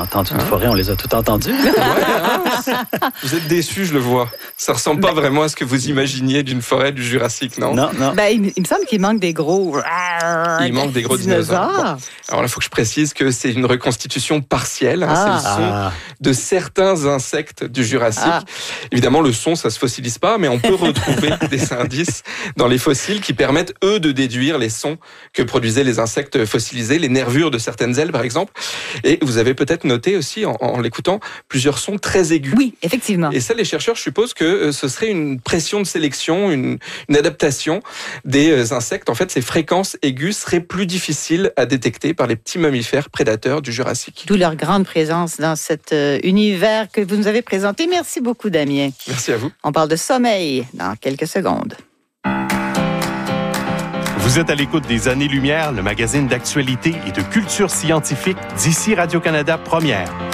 entendu une forêt, on les a toutes entendues. Vous êtes déçus, je le vois. Ça ressemble pas vraiment à ce que vous imaginiez d'une forêt du Jurassique, non? Non. Il me semble qu'il manque des gros... Il manque des gros dinosaures. Bon. Alors là, il faut que je précise que c'est une reconstitution partielle. C'est le son de certains insectes du Jurassique. Évidemment, le son, ça se fossilise pas, mais on peut retrouver des indices dans les fossiles qui permettent, eux, de déduire les sons que produisaient les insectes fossilisés, les nervures de certaines ailes, par exemple. Et vous avez peut-être noté aussi, en l'écoutant, plusieurs sons très aigus. Oui, effectivement. Et ça, les chercheurs supposent que ce serait une pression de sélection, une adaptation des insectes. En fait, ces fréquences aiguës seraient plus difficiles à détecter par les petits mammifères prédateurs du Jurassique. D'où leur grande présence dans cet univers que vous nous avez présenté. Merci beaucoup, Damien. Merci à vous. On parle de sommeil dans quelques secondes. Vous êtes à l'écoute des Années-Lumière, le magazine d'actualité et de culture scientifique d'ici Radio-Canada Première.